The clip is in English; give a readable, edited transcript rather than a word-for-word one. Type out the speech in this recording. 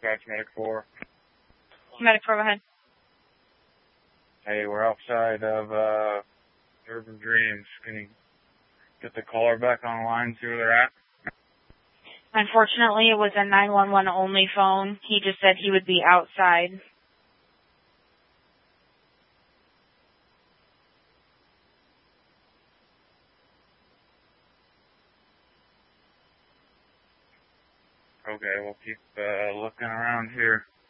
Dispatch Medic 4. Medic 4, go ahead. Hey, we're outside of Urban Dreams. Can you get the caller back on the line, see where they're at? Unfortunately, it was a 911 only phone. He just said he would be outside. Okay, we'll keep looking around here.